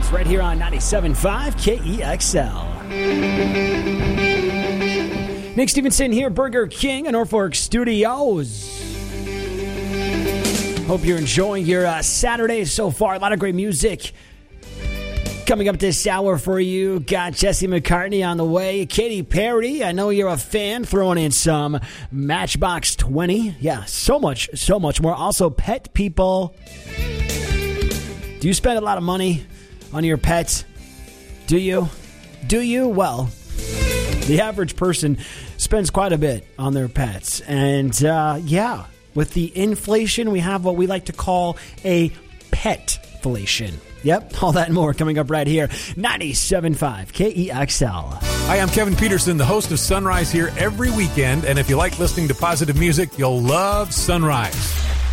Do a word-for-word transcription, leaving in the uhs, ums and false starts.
Sunrise right here on ninety-seven point five K E X L. Nick Stevenson here, Burger King in Norfolk Studios. Hope you're enjoying your uh, Saturday so far. A lot of great music coming up this hour for you. Got Jesse McCartney on the way. Katy Perry, I know you're a fan, throwing in some Matchbox twenty. Yeah, so much, so much more. Also, pet people. Do you spend a lot of money on your pets? Do you? Do you? Well, the average person spends quite a bit on their pets. And, uh, yeah, with the inflation, we have what we like to call a petflation. Yep, all that and more coming up right here. ninety-seven point five K E X L. Hi, I'm Kevin Peterson, the host of Sunrise here every weekend. And if you like listening to positive music, you'll love Sunrise.